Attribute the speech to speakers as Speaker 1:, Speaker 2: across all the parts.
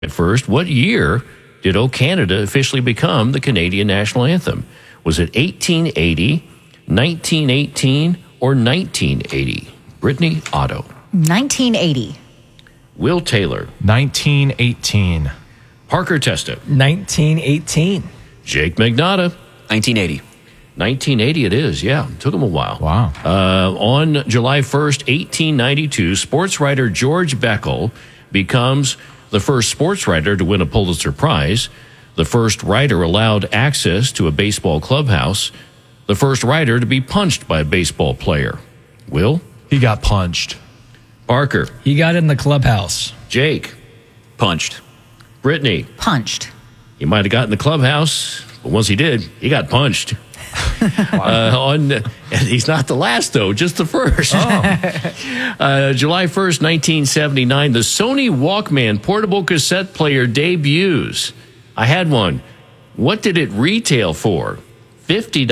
Speaker 1: At first, what year did O Canada officially become the Canadian national anthem? Was it 1880, 1918, or 1980? Brittany Otto.
Speaker 2: 1980.
Speaker 1: Will Taylor.
Speaker 3: 1918.
Speaker 1: Parker Testa.
Speaker 4: 1918.
Speaker 1: Jake Magnotta.
Speaker 5: 1980.
Speaker 1: 1980 it is, yeah. Took him a while.
Speaker 3: Wow.
Speaker 1: On July 1st, 1892, sports writer George Beckel becomes the first sports writer to win a Pulitzer Prize, the first writer allowed access to a baseball clubhouse, the first writer to be punched by a baseball player. Will?
Speaker 3: He got punched.
Speaker 1: Parker.
Speaker 4: He got in the clubhouse.
Speaker 1: Jake.
Speaker 5: Punched.
Speaker 1: Brittany.
Speaker 2: Punched.
Speaker 1: He might have got in the clubhouse, but once he did, he got punched. And he's not the last, though, just the first. July 1st, 1979, the Sony Walkman portable cassette player debuts. I had one. What did it retail for? $50,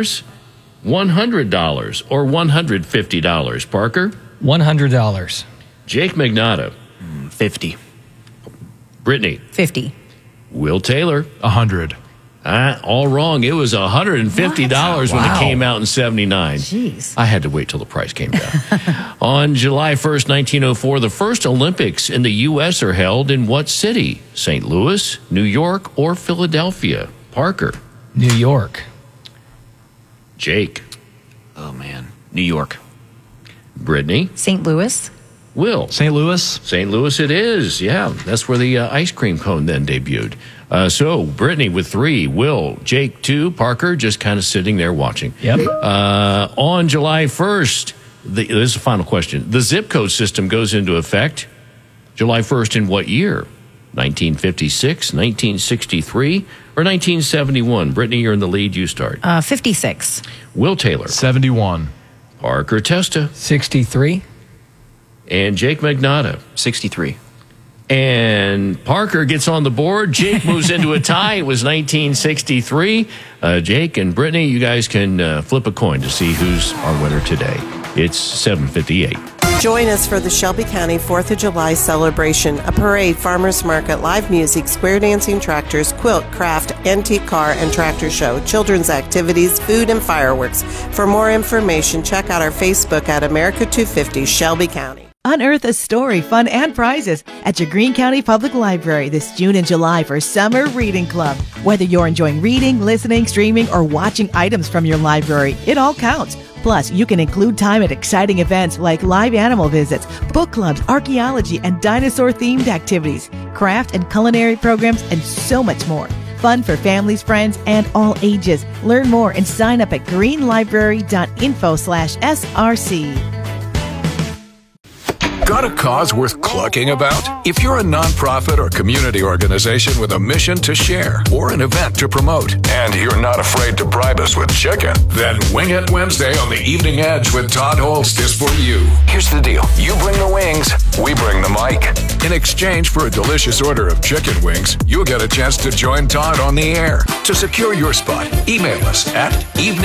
Speaker 1: $100, or $150? Parker?
Speaker 4: $100.
Speaker 1: Jake Magnotta.
Speaker 5: 50.
Speaker 1: Brittany.
Speaker 2: 50.
Speaker 1: Will Taylor.
Speaker 3: 100.
Speaker 1: All wrong. It was $150 when it came out in 79.
Speaker 2: Jeez.
Speaker 1: I had to wait till the price came down. On July 1st, 1904, the first Olympics in the U.S. are held in what city? St. Louis, New York, or Philadelphia? Parker.
Speaker 4: New York.
Speaker 1: Jake.
Speaker 5: Oh, man. New York.
Speaker 1: Brittany.
Speaker 2: St. Louis.
Speaker 1: Will.
Speaker 3: St. Louis?
Speaker 1: St. Louis it is, yeah. That's where the ice cream cone then debuted. So, Brittany with 3, Will, Jake 2, Parker just kind of sitting there watching.
Speaker 4: Yep.
Speaker 1: On July 1st, this is the final question. The zip code system goes into effect July 1st in what year? 1956, 1963, or 1971? Brittany, you're in the lead. You start.
Speaker 2: 56.
Speaker 1: Will Taylor.
Speaker 3: 71.
Speaker 1: Parker Testa.
Speaker 4: 63.
Speaker 1: And Jake Magnotta.
Speaker 5: 63.
Speaker 1: And Parker gets on the board. Jake moves into a tie. It was 1963. Jake and Brittany, you guys can flip a coin to see who's our winner today. It's 7:58.
Speaker 6: Join us for the Shelby County 4th of July celebration, a parade, farmers market, live music, square dancing tractors, quilt, craft, antique car, and tractor show, children's activities, food, and fireworks. For more information, check out our Facebook at America 250 Shelby County.
Speaker 7: Unearth a story, fun, and prizes at your Greene County Public Library this June and July for Summer Reading Club. Whether you're enjoying reading, listening, streaming, or watching items from your library, it all counts. Plus, you can include time at exciting events like live animal visits, book clubs, archaeology, and dinosaur-themed activities, craft and culinary programs, and so much more. Fun for families, friends, and all ages. Learn more and sign up at greenlibrary.info/SRC.
Speaker 8: Got a cause worth clucking about? If you're a nonprofit or community organization with a mission to share or an event to promote, and you're not afraid to bribe us with chicken, then Wing It Wednesday on the Evening Edge with Todd Holst is for you. Here's the deal. You bring the wings, we bring the mic. In exchange for a delicious order of chicken wings, you'll get a chance to join Todd on the air. To secure your spot, email us at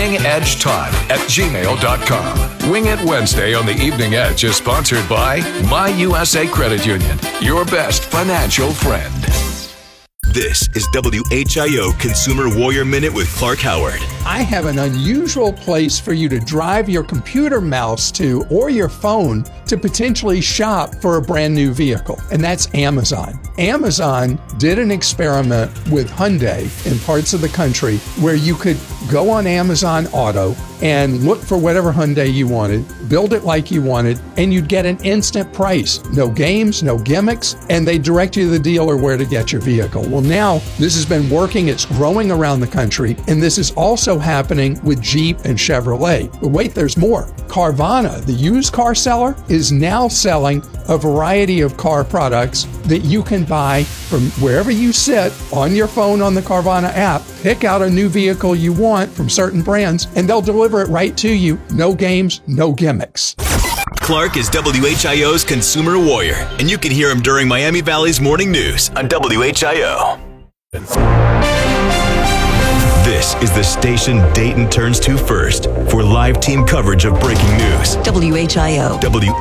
Speaker 8: eveningedgetodd@gmail.com. Wing It Wednesday on the Evening Edge is sponsored by My USA Credit Union, your best financial friend.
Speaker 9: This is WHIO Consumer Warrior Minute with Clark Howard.
Speaker 10: I have an unusual place for you to drive your computer mouse to or your phone to potentially shop for a brand new vehicle, and that's Amazon. Amazon did an experiment with Hyundai in parts of the country where you could go on Amazon Auto and look for whatever Hyundai you wanted, build it like you wanted, and you'd get an instant price. No games, no gimmicks, and they direct you to the dealer where to get your vehicle. Well, now this has been working. It's growing around the country, and this is also happening with Jeep and Chevrolet. But wait, there's more. Carvana, the used car seller, is now selling a variety of car products that you can buy from wherever you sit on your phone on the Carvana app. Pick out a new vehicle you want from certain brands, and they'll deliver it right to you. No games, no gimmicks.
Speaker 9: Clark is WHIO's Consumer Warrior, and you can hear him during Miami Valley's Morning News on WHIO. This is the station Dayton turns to first for live team coverage of breaking news.
Speaker 11: WHIO.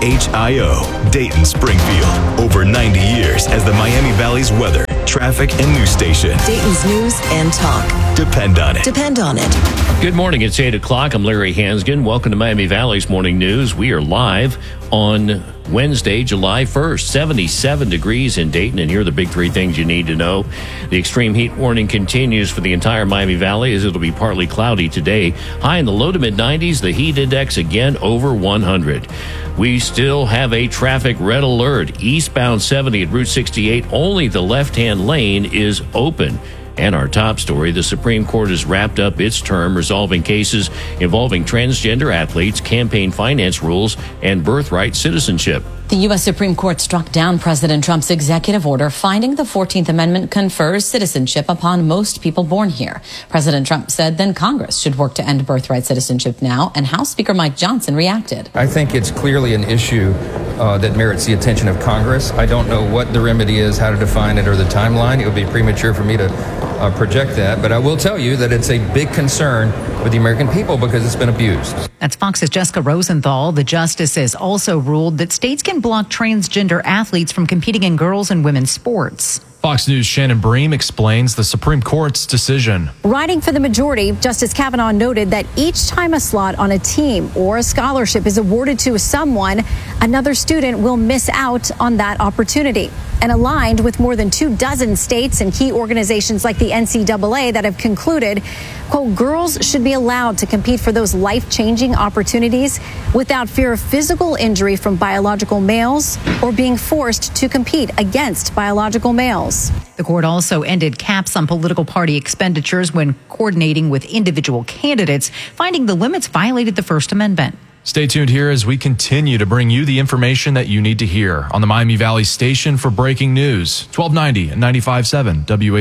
Speaker 9: WHIO, Dayton, Springfield. Over 90 years as the Miami Valley's weather, traffic, and news station.
Speaker 11: Dayton's news and talk.
Speaker 9: Depend on it.
Speaker 11: Depend on it.
Speaker 1: Good morning. It's 8 o'clock. I'm Larry Hansgen. Welcome to Miami Valley's Morning News. We are live on Wednesday, July 1st, 77 degrees in Dayton. And here are the big three things you need to know. The extreme heat warning continues for the entire Miami Valley as it'll be partly cloudy today. High in the low to mid 90s, the heat index again over 100. We still have a traffic red alert. Eastbound 70 at Route 68, only the left-hand lane is open. And our top story, the Supreme Court has wrapped up its term resolving cases involving transgender athletes, campaign finance rules, and birthright citizenship.
Speaker 12: The U.S. Supreme Court struck down President Trump's executive order finding the 14th Amendment confers citizenship upon most people born here. President Trump said then Congress should work to end birthright citizenship now, and House Speaker Mike Johnson reacted.
Speaker 13: I think it's clearly an issue that merits the attention of Congress. I don't know what the remedy is, how to define it, or the timeline. It would be premature for me to project that, but I will tell you that it's a big concern with the American people because it's been abused.
Speaker 2: That's Fox's Jessica Rosenthal. The justices also ruled that states can block transgender athletes from competing in girls' and women's sports.
Speaker 3: Fox News' Shannon Bream explains the Supreme Court's decision.
Speaker 14: Writing for the majority, Justice Kavanaugh noted that each time a slot on a team or a scholarship is awarded to someone, another student will miss out on that opportunity. And aligned with more than 24 states and key organizations like the NCAA that have concluded, quote, girls should be allowed to compete for those life-changing opportunities without fear of physical injury from biological males or being forced to compete against biological males.
Speaker 2: The court also ended caps on political party expenditures when coordinating with individual candidates, finding the limits violated the First Amendment.
Speaker 3: Stay tuned here as we continue to bring you the information that you need to hear on the Miami Valley station for breaking news. 1290 and 95.7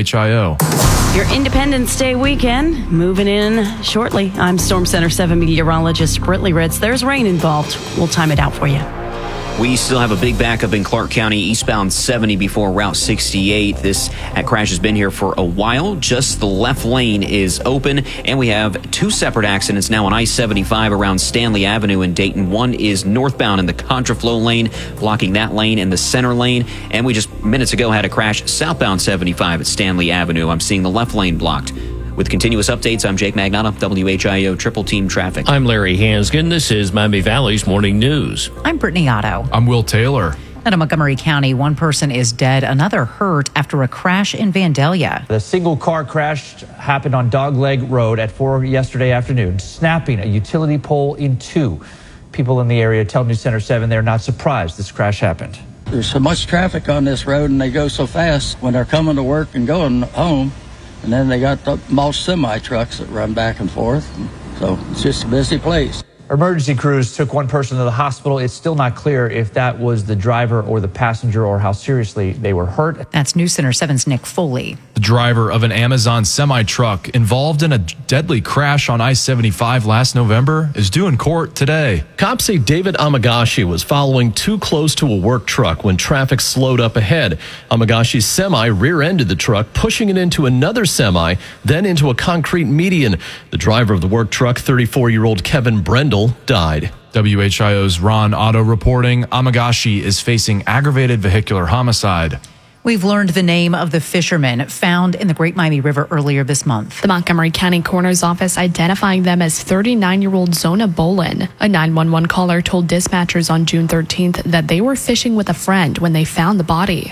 Speaker 3: WHIO.
Speaker 15: Your Independence Day weekend moving in shortly. I'm Storm Center 7 meteorologist Britley Ritz. There's rain involved. We'll time it out for you.
Speaker 5: We still have a big backup in Clark County, eastbound 70 before Route 68. This crash has been here for a while. Just the left lane is open, and we have two separate accidents now on I-75 around Stanley Avenue in Dayton. One is northbound in the contraflow lane, blocking that lane and the center lane. And we just minutes ago had a crash southbound 75 at Stanley Avenue. I'm seeing the left lane blocked. With continuous updates, I'm Jake Magnotta, WHIO Triple Team Traffic.
Speaker 1: I'm Larry Hansgen. This is Miami Valley's Morning News.
Speaker 2: I'm Brittany Otto.
Speaker 3: I'm Will Taylor.
Speaker 2: Out of Montgomery County, one person is dead, another hurt after a crash in Vandalia.
Speaker 16: The single car crash happened on Dogleg Road at 4 yesterday afternoon, snapping a utility pole in two. People in the area tell News Center 7 they're not surprised this crash happened.
Speaker 17: There's so much traffic on this road and they go so fast when they're coming to work and going home. And then they got the mulch semi trucks that run back and forth. So it's just a busy place.
Speaker 16: Emergency crews took one person to the hospital. It's still not clear if that was the driver or the passenger or how seriously they were hurt.
Speaker 2: That's News Center 7's Nick Foley.
Speaker 3: The driver of an Amazon semi-truck involved in a deadly crash on I-75 last November is due in court today.
Speaker 18: Cops say David Amagashi was following too close to a work truck when traffic slowed up ahead. Amagashi's semi rear-ended the truck, pushing it into another semi, then into a concrete median. The driver of the work truck, 34-year-old Kevin Brendel, died.
Speaker 3: WHIO's Ron Otto reporting Amagashi is facing aggravated vehicular homicide.
Speaker 2: We've learned the name of the fisherman found in the Great Miami River earlier this month.
Speaker 19: The Montgomery County Coroner's Office identifying them as 39-year-old Zona Bolin. A 911 caller told dispatchers on June 13th that they were fishing with a friend when they found the body.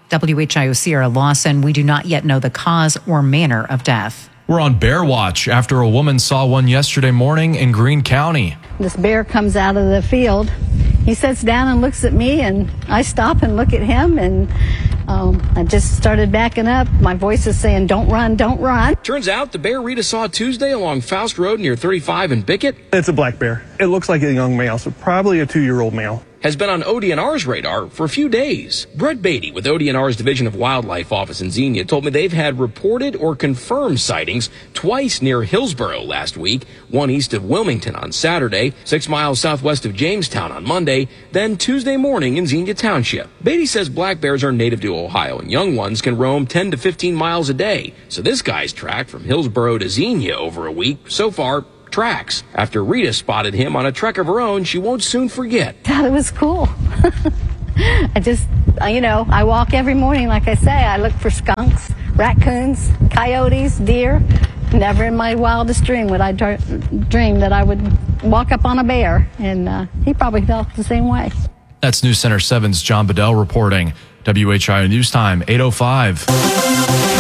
Speaker 2: WHIO Sierra Lawson, we do not yet know the cause or manner of death.
Speaker 3: We're on bear watch after a woman saw one yesterday morning in Greene County.
Speaker 20: This bear comes out of the field. He sits down and looks at me, and I stop and look at him, and I just started backing up. My voice is saying, don't run, don't run.
Speaker 21: Turns out the bear Rita saw Tuesday along Faust Road near 35 and Bickett.
Speaker 22: It's a black bear. It looks like a young male, so probably a 2-year-old male.
Speaker 21: has been on ODNR's radar for a few days. Brett Beatty with ODNR's Division of Wildlife office in Xenia told me they've had reported or confirmed sightings twice near Hillsborough last week, one east of Wilmington on Saturday, 6 miles southwest of Jamestown on Monday, then Tuesday morning in Xenia Township. Beatty says black bears are native to Ohio and young ones can roam 10 to 15 miles a day. So this guy's track from Hillsborough to Xenia over a week so far tracks. After Rita spotted him on a trek of her own, she won't soon forget.
Speaker 20: Thought it was cool. I just, I walk every morning, like I say. I look for skunks, raccoons, coyotes, deer. Never in my wildest dream would I dream that I would walk up on a bear, and he probably felt the same way.
Speaker 3: That's News Center 7's John Bedell reporting. WHIO News Time, 8:05.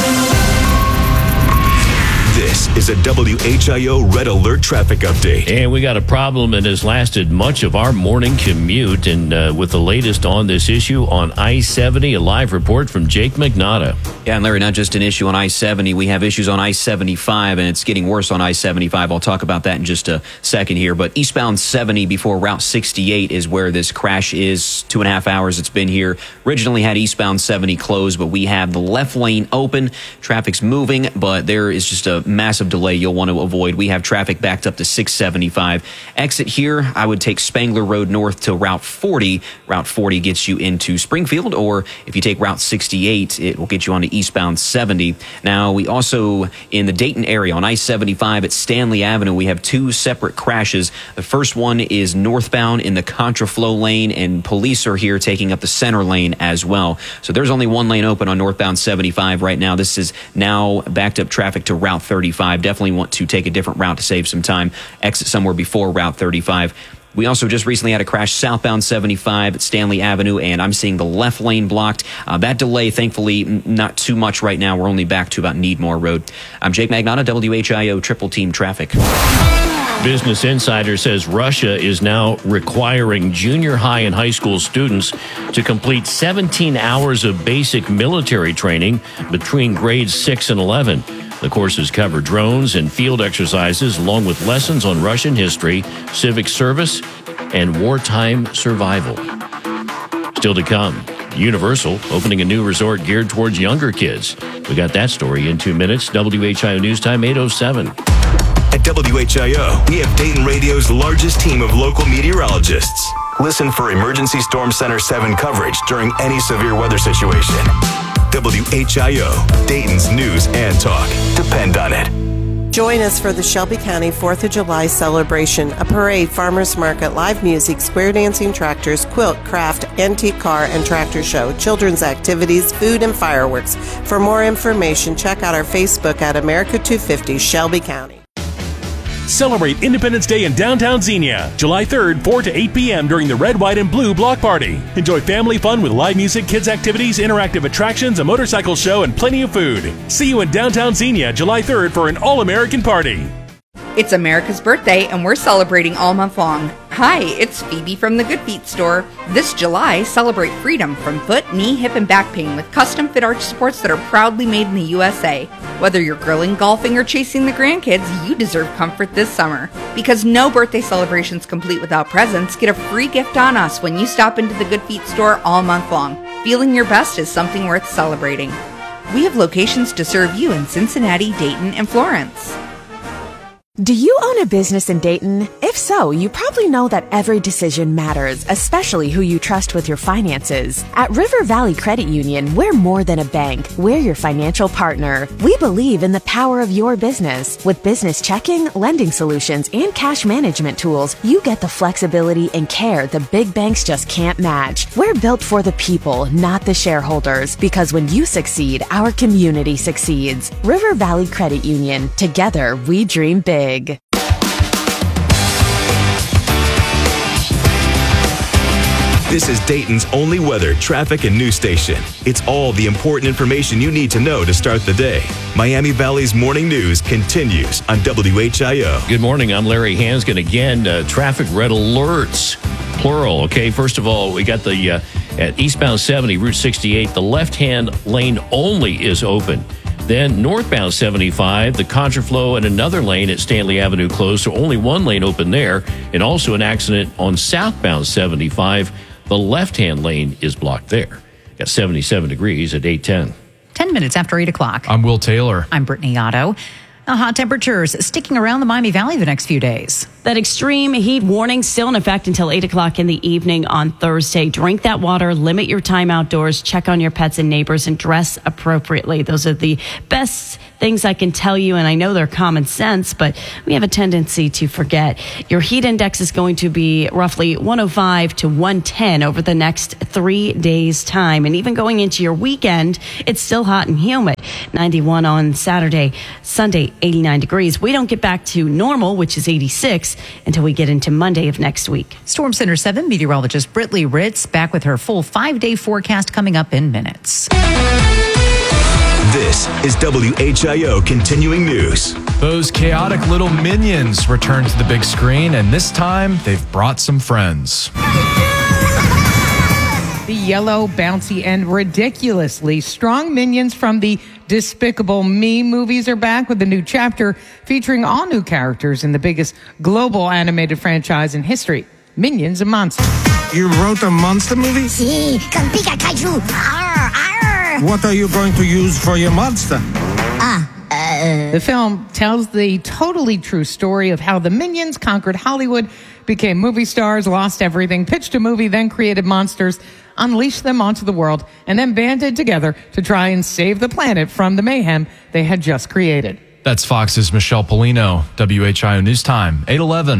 Speaker 9: This is a WHIO Red Alert traffic update.
Speaker 1: And we got a problem that has lasted much of our morning commute. And with the latest on this issue on I-70, a live report from Jake McNaughta.
Speaker 5: Yeah, and Larry, not just an issue on I-70. We have issues on I-75, and it's getting worse on I-75. I'll talk about that in just a second here. But eastbound 70 before Route 68 is where this crash is. 2.5 hours it's been here. Originally had eastbound 70 closed, but we have the left lane open. Traffic's moving, but there is just a massive delay you'll want to avoid. We have traffic backed up to 675. Exit here, I would take Spangler Road north to Route 40. Route 40 gets you into Springfield, or if you take Route 68, it will get you onto eastbound 70. Now, we also, in the Dayton area on I-75 at Stanley Avenue, we have two separate crashes. The first one is northbound in the contraflow lane, and police are here taking up the center lane as well. So there's only one lane open on northbound 75 right now. This is now backed up traffic to Route 35. Definitely want to take a different route to save some time. Exit somewhere before Route 35. We also just recently had a crash southbound 75 at Stanley Avenue, and I'm seeing the left lane blocked. That delay, thankfully, not too much right now. We're only back to about Needmore Road. I'm Jake McNaughta, WHIO Triple Team Traffic.
Speaker 1: Business Insider says Russia is now requiring junior high and high school students to complete 17 hours of basic military training between grades 6 and 11. The courses cover drones and field exercises, along with lessons on Russian history, civic service, and wartime survival. Still to come, Universal opening a new resort geared towards younger kids. We got that story in 2 minutes. WHIO News Time, 8:07.
Speaker 9: At WHIO, we have Dayton Radio's largest team of local meteorologists. Listen for Emergency Storm Center 7 coverage during any severe weather situation. WHIO, Dayton's news and talk. Depend on it.
Speaker 6: Join us for the Shelby County 4th of July celebration, a parade, farmers market, live music, square dancing tractors, quilt, craft, antique car, and tractor show, children's activities, food, and fireworks. For more information, check out our Facebook at America 250 Shelby County.
Speaker 4: Celebrate Independence Day in downtown Xenia, July 3rd, 4 to 8 p.m. during the Red, White, and Blue Block Party. Enjoy family fun with live music, kids activities, interactive attractions, a motorcycle show, and plenty of food. See you in downtown Xenia, July 3rd for an all-American party.
Speaker 22: It's America's birthday, and we're celebrating all month long. Hi, it's Phoebe from the Good Feet store. This July, celebrate freedom from foot, knee, hip, and back pain with custom fit arch supports that are proudly made in the USA. Whether you're grilling, golfing, or chasing the grandkids, you deserve comfort this summer. Because no birthday celebration's complete without presents, get a free gift on us when you stop into the Good Feet store all month long. Feeling your best is something worth celebrating. We have locations to serve you in Cincinnati, Dayton, and Florence.
Speaker 23: Do you own a business in Dayton? If so, you probably know that every decision matters, especially who you trust with your finances. At River Valley Credit Union, we're more than a bank. We're your financial partner. We believe in the power of your business. With business checking, lending solutions, and cash management tools, you get the flexibility and care the big banks just can't match. We're built for the people, not the shareholders, because when you succeed, our community succeeds. River Valley Credit Union. Together, we dream big.
Speaker 9: This is Dayton's only weather, traffic, and news station. It's all the important information you need to know to start the day. Miami Valley's morning news continues on WHIO.
Speaker 1: Good morning. I'm Larry Hanskin. Again, traffic red alerts, plural. Okay, first of all, we got the at eastbound 70, Route 68, the left-hand lane only is open. Then northbound 75, the contraflow and another lane at Stanley Avenue closed, so only one lane open there. And also an accident on southbound 75, The left-hand lane is blocked there. Got 77 degrees at 8:10.
Speaker 2: 10 minutes after 8 o'clock.
Speaker 3: I'm Will Taylor.
Speaker 2: I'm Brittany Otto. Hot temperatures sticking around the Miami Valley the next few days.
Speaker 15: That extreme heat warning still in effect until 8 o'clock in the evening on Thursday. Drink that water, limit your time outdoors, check on your pets and neighbors, and dress appropriately. Those are the best things I can tell you, and I know they're common sense, but we have a tendency to forget. Your heat index is going to be roughly 105 to 110 over the next 3 days' time. And even going into your weekend, it's still hot and humid. 91 on Saturday, Sunday, 89 degrees. We don't get back to normal, which is 86, until we get into Monday of next week.
Speaker 2: Storm Center 7 meteorologist Brittany Ritz back with her full 5-day forecast coming up in minutes.
Speaker 9: This is WHIO Continuing News.
Speaker 3: Those chaotic little minions return to the big screen, and this time they've brought some friends.
Speaker 7: The yellow, bouncy, and ridiculously strong minions from the Despicable Me movies are back with a new chapter featuring all new characters in the biggest global animated franchise in history, Minions: A Monster.
Speaker 8: You wrote a monster movie?
Speaker 10: Sí, con pica kaiju. Arr, arr.
Speaker 8: What are you going to use for your monster?
Speaker 7: The film tells the totally true story of how the Minions conquered Hollywood, became movie stars, lost everything, pitched a movie, then created monsters, unleashed them onto the world, and then banded together to try and save the planet from the mayhem they had just created.
Speaker 3: That's Fox's Michelle Polino, WHIO News Time, 8:11.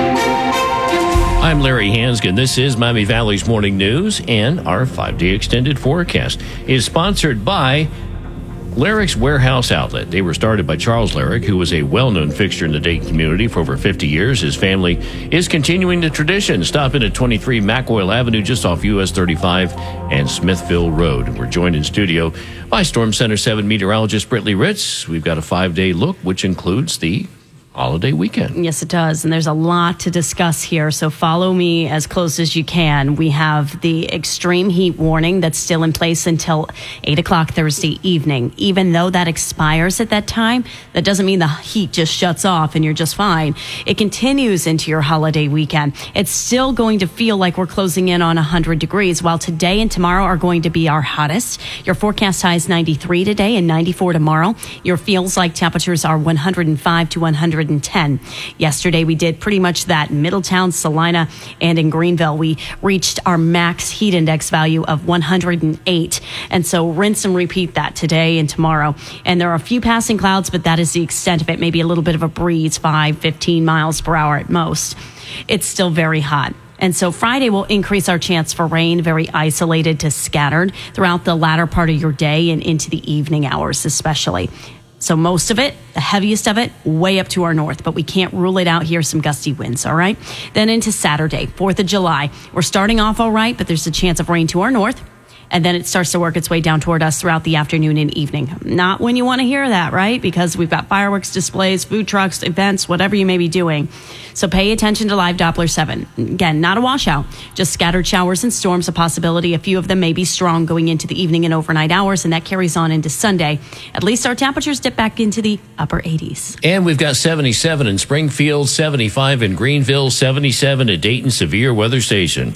Speaker 1: I'm Larry Hansgen. This is Miami Valley's Morning News, and our 5-day extended forecast is sponsored by Larrick's Warehouse Outlet. They were started by Charles Larrick, who was a well-known fixture in the Dayton community for over 50 years. His family is continuing the tradition. Stop in at 23 McOil Avenue, just off US 35 and Smithville Road. We're joined in studio by Storm Center 7 meteorologist Brittany Ritz. We've got a 5-day look, which includes the holiday weekend.
Speaker 15: Yes, it does. And there's a lot to discuss here. So follow me as close as you can. We have the extreme heat warning that's still in place until 8 o'clock Thursday evening. Even though that expires at that time, that doesn't mean the heat just shuts off and you're just fine. It continues into your holiday weekend. It's still going to feel like we're closing in on 100 degrees, while today and tomorrow are going to be our hottest. Your forecast high is 93 today and 94 tomorrow. Your feels like temperatures are 105 to 110. Yesterday, we did pretty much that in Middletown, Salina, and in Greenville. We reached our max heat index value of 108. And so rinse and repeat that today and tomorrow. And there are a few passing clouds, but that is the extent of it. Maybe a little bit of a breeze, 15 miles per hour at most. It's still very hot. And so Friday will increase our chance for rain, very isolated to scattered throughout the latter part of your day and into the evening hours especially. So most of it, the heaviest of it, way up to our north, but we can't rule it out here. Some gusty winds, all right? Then into Saturday, 4th of July. We're starting off all right, but there's a chance of rain to our north. And then it starts to work its way down toward us throughout the afternoon and evening. Not when you want to hear that, right? Because we've got fireworks displays, food trucks, events, whatever you may be doing. So pay attention to Live Doppler 7. Again, not a washout, just scattered showers and storms, a possibility. A few of them may be strong going into the evening and overnight hours, and that carries on into Sunday. At least our temperatures dip back into the upper 80s.
Speaker 1: And we've got 77 in Springfield, 75 in Greenville, 77 at Dayton Severe Weather Station.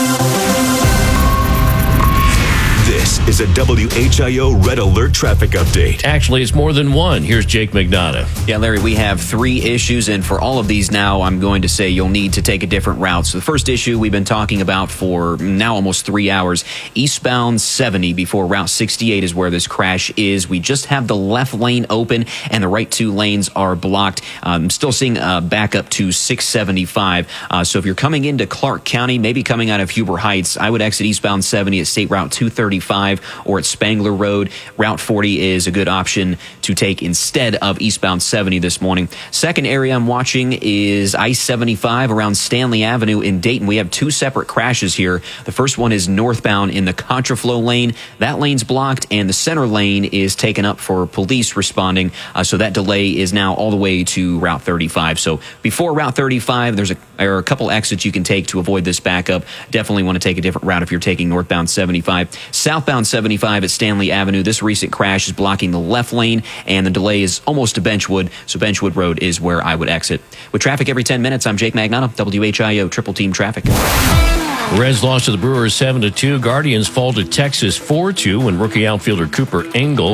Speaker 9: This is a WHIO Red Alert traffic update.
Speaker 1: Actually, it's more than one. Here's Jake Magnotta.
Speaker 5: Yeah, Larry, we have 3 issues, and for all of these now, I'm going to say you'll need to take a different route. So the first issue we've been talking about for now almost 3 hours, eastbound 70 before Route 68 is where this crash is. We just have the left lane open, and the right 2 lanes are blocked. I'm still seeing back up to 675. So if you're coming into Clark County, maybe coming out of Huber Heights, I would exit eastbound 70 at State Route 235 or at Spangler Road. Route 40 is a good option to take instead of eastbound 70 this morning. Second area I'm watching is I-75 around Stanley Avenue in Dayton. We have 2 separate crashes here. The first one is northbound in the contraflow lane. That lane's blocked, and the center lane is taken up for police responding. So that delay is now all the way to Route 35. So before Route 35, there are a couple exits you can take to avoid this backup. Definitely want to take a different route if you're taking northbound 75. Southbound 75 at Stanley Avenue, this recent crash is blocking the left lane, and the delay is almost to Benchwood, so Benchwood Road is where I would exit. With traffic every 10 minutes, I'm Jake Magnotta, WHIO Triple Team Traffic.
Speaker 1: Reds lost to the Brewers 7-2. Guardians fall to Texas 4-2 when rookie outfielder Cooper Engel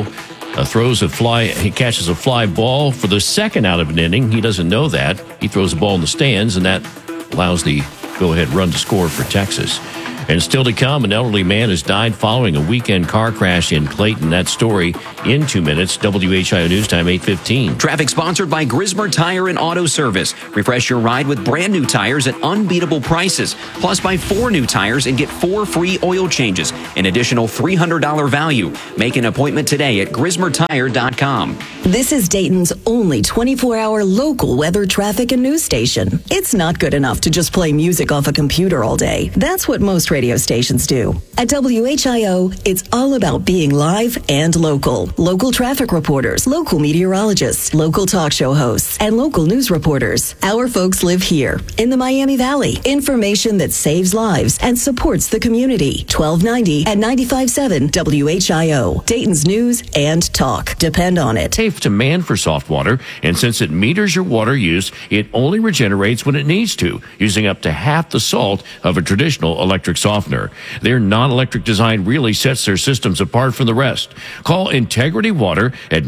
Speaker 1: he catches a fly ball for the second out of an inning. He doesn't know that. He throws the ball in the stands, and that allows the go-ahead run to score for Texas. And still to come, an elderly man has died following a weekend car crash in Clayton. That story in 2 minutes. WHIO News Time, 8:15.
Speaker 5: Traffic sponsored by Grismer Tire and Auto Service. Refresh your ride with brand new tires at unbeatable prices. Plus, buy 4 new tires and get 4 free oil changes. An additional $300 value. Make an appointment today at GrismerTire.com.
Speaker 11: This is Dayton's only 24-hour local weather, traffic, and news station. It's not good enough to just play music off a computer all day. That's what most radio stations do. At WHIO, it's all about being live and local. Local traffic reporters, local meteorologists, local talk show hosts, and local news reporters. Our folks live here in the Miami Valley. Information that saves lives and supports the community. 1290 and 95.7 WHIO. Dayton's news and talk. Depend on it.
Speaker 1: Safe demand for soft water, and since it meters your water use, it only regenerates when it needs to, using up to half the salt of a traditional electric softener. Their non-electric design really sets their systems apart from the rest. Call Integrity Water at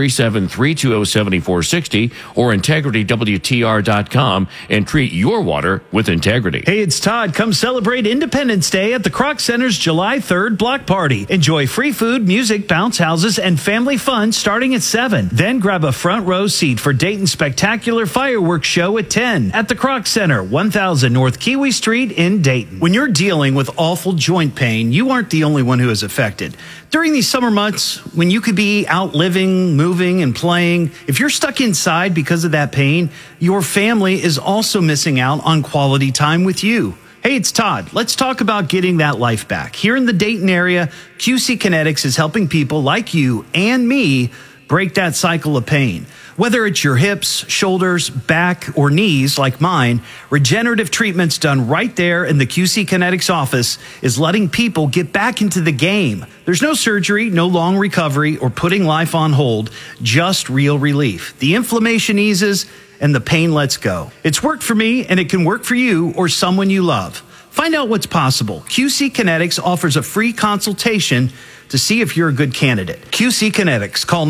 Speaker 1: 937-320-7460 or IntegrityWTR.com and treat your water with integrity.
Speaker 12: Hey, it's Todd. Come celebrate Independence Day at the Kroc Center's July 3rd block party. Enjoy free food, music, bounce houses, and family fun starting at 7. Then grab a front row seat for Dayton's spectacular fireworks show at 10 at the Kroc Center, 1000 North Kiwi Street in Dayton. When you're dealing with awful joint pain, you aren't the only one who is affected. During these summer months, when you could be out living, moving, and playing, if you're stuck inside because of that pain, your family is also missing out on quality time with you. Hey, it's Todd. Let's talk about getting that life back. Here in the Dayton area, QC Kinetics is helping people like you and me break that cycle of pain. Whether it's your hips, shoulders, back, or knees like mine, regenerative treatments done right there in the QC Kinetics office is letting people get back into the game. There's no surgery, no long recovery, or putting life on hold, just real relief. The inflammation eases and the pain lets go. It's worked for me, and it can work for you or someone you love. Find out what's possible. QC Kinetics offers a free consultation to see if you're a good candidate. QC Kinetics. Call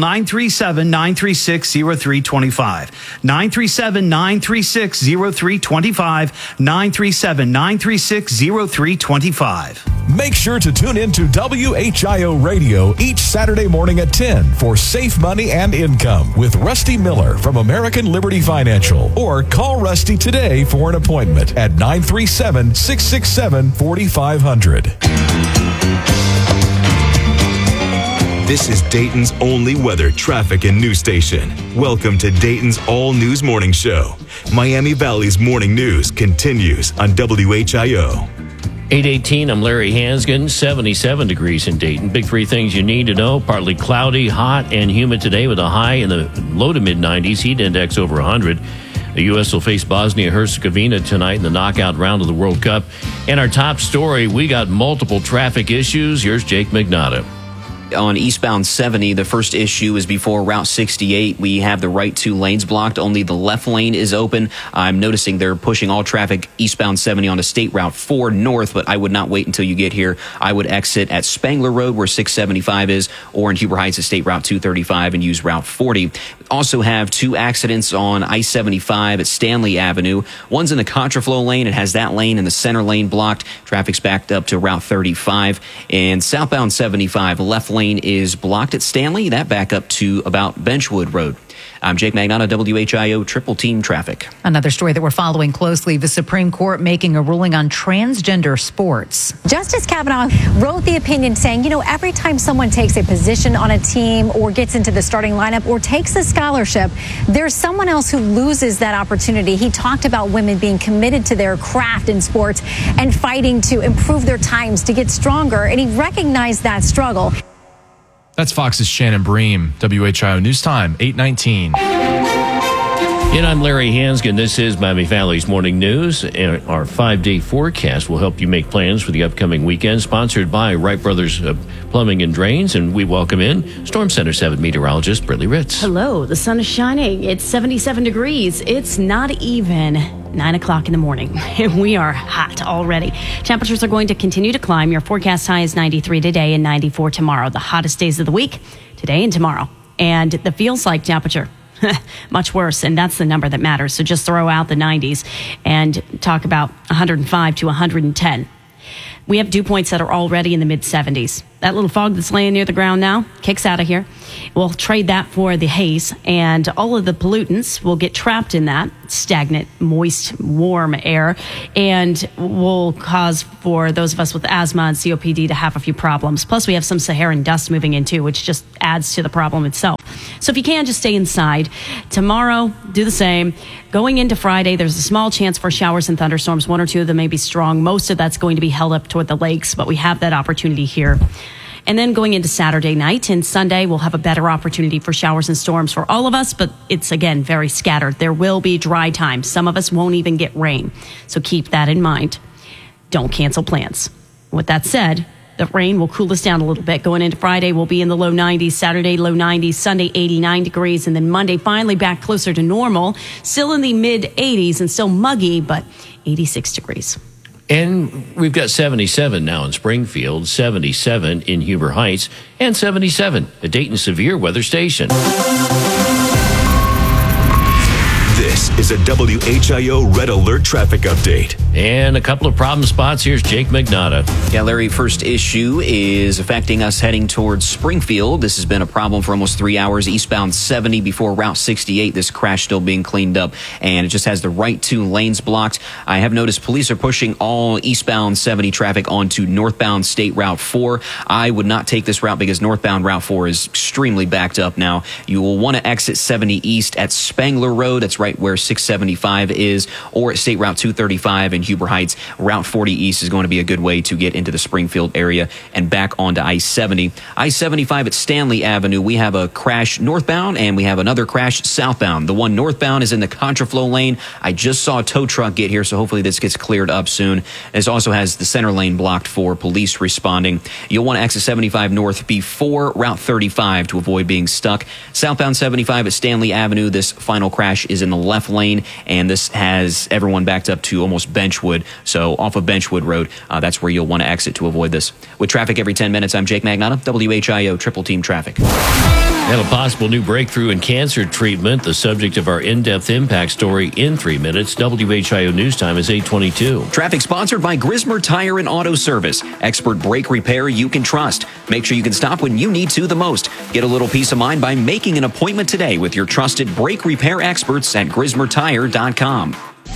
Speaker 12: 937-936-0325. 937-936-0325. 937-936-0325.
Speaker 13: Make sure to tune in to WHIO Radio each Saturday morning at 10 for Safe Money and Income with Rusty Miller from American Liberty Financial. Or call Rusty today for an appointment at 937-667-4500.
Speaker 9: This is Dayton's only weather, traffic, and news station. Welcome to Dayton's All News Morning Show. Miami Valley's morning news continues on WHIO.
Speaker 1: 8:18, I'm Larry Hansgen, 77 degrees in Dayton. Big 3 things you need to know. Partly cloudy, hot, and humid today with a high in the low to mid-90s. Heat index over 100. The U.S. will face Bosnia-Herzegovina tonight in the knockout round of the World Cup. And our top story, we got multiple traffic issues. Here's Jake Magnotta.
Speaker 5: On eastbound 70, the first issue is before Route 68. We have the right 2 lanes blocked. Only the left lane is open. I'm noticing they're pushing all traffic eastbound 70 onto State Route 4 north, but I would not wait until you get here. I would exit at Spangler Road where 675 is, or in Huber Heights at State Route 235 and use Route 40. Also have 2 accidents on I-75 at Stanley Avenue. One's in the contraflow lane. It has that lane and the center lane blocked. Traffic's backed up to Route 35. And southbound 75, left lane is blocked at Stanley. That back up to about Benchwood Road. I'm Jake Magnotta, WHIO Triple Team Traffic.
Speaker 2: Another story that we're following closely, the Supreme Court making a ruling on transgender sports.
Speaker 14: Justice Kavanaugh wrote the opinion saying, you know, every time someone takes a position on a team or gets into the starting lineup or takes a scholarship, there's someone else who loses that opportunity. He talked about women being committed to their craft in sports and fighting to improve their times to get stronger, and he recognized that struggle.
Speaker 3: That's Fox's Shannon Bream, WHIO News Time, 8:19.
Speaker 1: And I'm Larry Hansgen. This is Miami Valley's Morning News. And our 5-day forecast will help you make plans for the upcoming weekend, sponsored by Wright Brothers Plumbing and Drains. And we welcome in Storm Center 7 meteorologist Brittany Ritz.
Speaker 15: Hello. The sun is shining. It's 77 degrees. It's not even 9 o'clock in the morning. We are hot already. Temperatures are going to continue to climb. Your forecast high is 93 today and 94 tomorrow. The hottest days of the week, today and tomorrow. And the feels like temperature, much worse. And that's the number that matters. So just throw out the 90s and talk about 105 to 110. We have dew points that are already in the mid-70s. That little fog that's laying near the ground now kicks out of here. We'll trade that for the haze, and all of the pollutants will get trapped in that stagnant, moist, warm air, and will cause for those of us with asthma and COPD to have a few problems. Plus, we have some Saharan dust moving in, too, which just adds to the problem itself. So if you can, just stay inside. Tomorrow, do the same. Going into Friday, there's a small chance for showers and thunderstorms. One or two of them may be strong. Most of that's going to be held up toward the lakes, but we have that opportunity here. And then going into Saturday night and Sunday, we'll have a better opportunity for showers and storms for all of us, but it's, again, very scattered. There will be dry time. Some of us won't even get rain. So keep that in mind. Don't cancel plans. With that said, the rain will cool us down a little bit. Going into Friday, we'll be in the low 90s, Saturday, low 90s, Sunday, 89 degrees, and then Monday, finally back closer to normal, still in the mid 80s and still muggy, but 86 degrees.
Speaker 1: And we've got 77 now in Springfield, 77 in Huber Heights, and 77 at Dayton Severe Weather Station.
Speaker 9: This is a WHIO Red Alert traffic update.
Speaker 1: And a couple of problem spots. Here's Jake Magnotta.
Speaker 5: Yeah, Larry, first issue is affecting us heading towards Springfield. This has been a problem for almost 3 hours. Eastbound 70 before Route 68. This crash still being cleaned up, and it just has the right two lanes blocked. I have noticed police are pushing all eastbound 70 traffic onto northbound State Route 4. I would not take this route because northbound Route 4 is extremely backed up now. You will want to exit 70 east at Spangler Road. That's right where 675 is, or at State Route 235 in Huber Heights. Route 40 East is going to be a good way to get into the Springfield area and back onto I-70. I-75 at Stanley Avenue, we have a crash northbound and we have another crash southbound. The one northbound is in the contraflow lane. I just saw a tow truck get here, so hopefully this gets cleared up soon. This also has the center lane blocked for police responding. You'll want to exit 75 north before Route 35 to avoid being stuck. Southbound 75 at Stanley Avenue, this final crash is in the left lane, and this has everyone backed up to almost Benchwood. So off of Benchwood Road, that's where you'll want to exit to avoid this. With traffic every 10 minutes, I'm Jake Magnotta, WHIO Triple Team Traffic.
Speaker 1: And a possible new breakthrough in cancer treatment, the subject of our in-depth impact story in 3 minutes. WHIO News Time is 8:22.
Speaker 5: Traffic sponsored by Grismer Tire and Auto Service. Expert brake repair you can trust. Make sure you can stop when you need to the most. Get a little peace of mind by making an appointment today with your trusted brake repair experts at GrismerTire.com.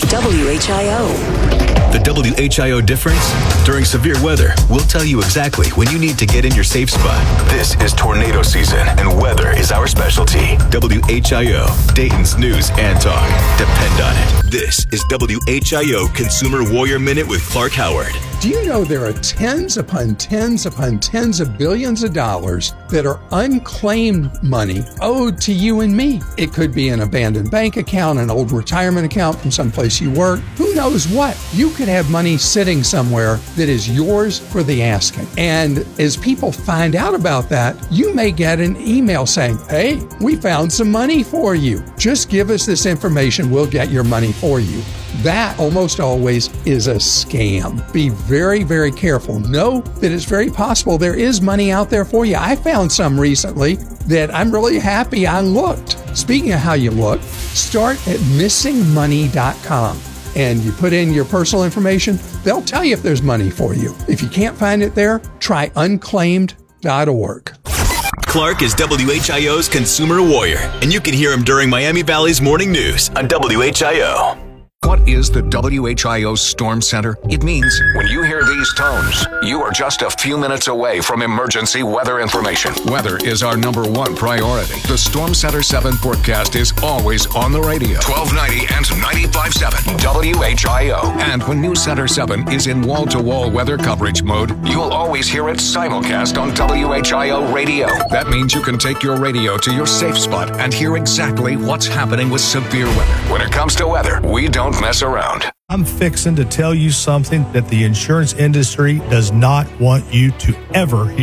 Speaker 11: WHIO.
Speaker 9: The WHIO difference? During severe weather, we'll tell you exactly when you need to get in your safe spot. This is tornado season, and weather is our specialty. WHIO, Dayton's news and talk. Depend on it. This is WHIO Consumer Warrior Minute with Clark Howard.
Speaker 16: Do you know there are tens upon tens upon tens of billions of dollars that are unclaimed money owed to you and me? It could be an abandoned bank account, an old retirement account from someplace you work. Who knows what? You could have money sitting somewhere that is yours for the asking. And as people find out about that, you may get an email saying, hey, we found some money for you. Just give us this information, we'll get your money for you. That almost always is a scam. Be very, very careful. Know that it's very possible there is money out there for you. I found some recently that I'm really happy I looked. Speaking of how you look, start at missingmoney.com. And you put in your personal information, they'll tell you if there's money for you. If you can't find it there, try unclaimed.org.
Speaker 9: Clark is WHIO's Consumer Warrior, and you can hear him during Miami Valley's morning news on WHIO.
Speaker 17: What is the WHIO Storm Center? It means when you hear these tones, you are just a few minutes away from emergency weather information. Weather is our #1 priority. The Storm Center 7 forecast is always on the radio. 1290 and 95.7 WHIO. And when News Center 7 is in wall-to-wall weather coverage mode, you'll always hear it simulcast on WHIO radio. That means you can take your radio to your safe spot and hear exactly what's happening with severe weather. When it comes to weather, we don't mess around.
Speaker 18: I'm fixing to tell you something that the insurance industry does not want you to ever hear.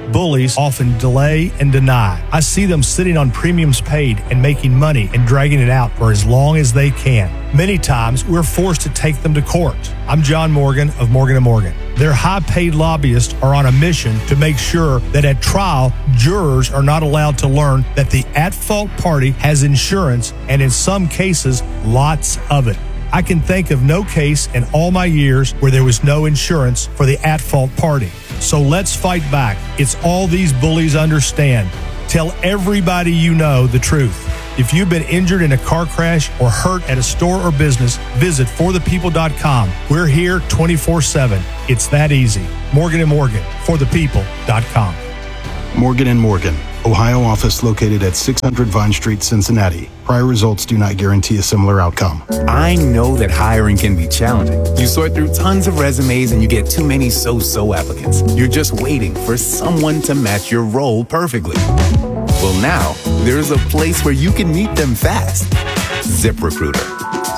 Speaker 18: bullies often delay and deny. I see them sitting on premiums paid and making money and dragging it out for as long as they can. Many times, we're forced to take them to court. I'm John Morgan of Morgan & Morgan. Their high-paid lobbyists are on a mission to make sure that at trial, jurors are not allowed to learn that the at-fault party has insurance, and in some cases, lots of it. I can think of no case in all my years where there was no insurance for the at-fault party. So let's fight back. It's all these bullies understand. Tell everybody you know the truth. If you've been injured in a car crash or hurt at a store or business, visit forthepeople.com. We're here 24/7. It's that easy. Morgan & Morgan, forthepeople.com.
Speaker 19: Morgan & Morgan, Ohio office located at 600 Vine Street, Cincinnati. Prior results do not guarantee a similar outcome.
Speaker 21: I know that hiring can be challenging. You sort through tons of resumes and you get too many so-so applicants. You're just waiting for someone to match your role perfectly. Well, now, there's a place where you can meet them fast. ZipRecruiter.